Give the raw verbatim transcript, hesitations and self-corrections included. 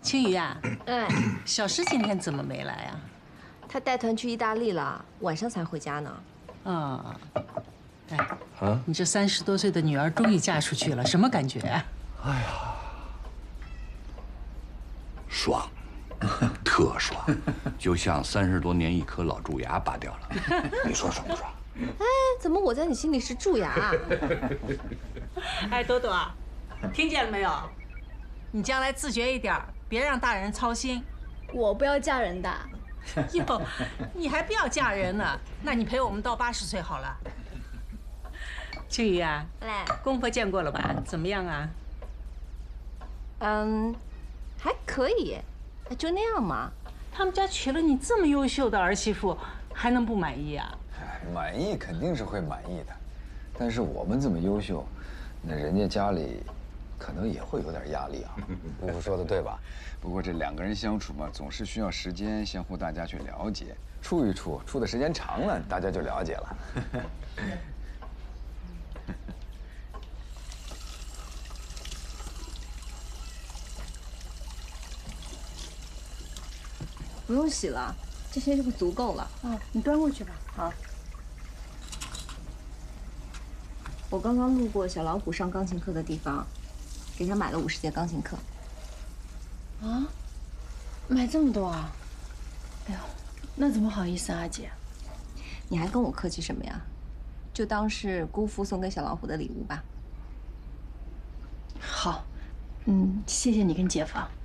青鱼啊， 哎， 小诗今天怎么没来啊？ 他带团去意大利了，晚上才回家呢。 啊，哎， 啊， 你这三十多岁的女儿终于嫁出去了，什么感觉啊？ 哎呀，爽，特爽，就像三十多年一颗老蛀牙拔掉了。你说爽不爽？ 哎，怎么我在你心里是蛀牙啊？ 哎，朵朵，听见了没有？你将来自觉一点，别让大人操心。 我不要嫁人的。 哟，你还不要嫁人呢？那你陪我们到八十岁好了。青鱼啊， 来， 公婆见过了吧？怎么样啊？ 嗯，还可以，就那样嘛。 他们家娶了你这么优秀的儿媳妇，还能不满意啊？ 哎，满意肯定是会满意的，但是我们这么优秀，那人家家里可能也会有点压力啊。姑父说的对吧？不过这两个人相处嘛，总是需要时间，相互大家去了解，处一处，处的时间长了，大家就了解了。 不用洗了，这些就足够了。 哦，你端过去吧。 好。我刚刚路过小老虎上钢琴课的地方，给他买了五十节钢琴课。 啊，买这么多啊？哎呦，那怎么好意思啊，姐？ 你还跟我客气什么呀？就当是姑父送给小老虎的礼物吧。 好，嗯，谢谢你跟姐夫。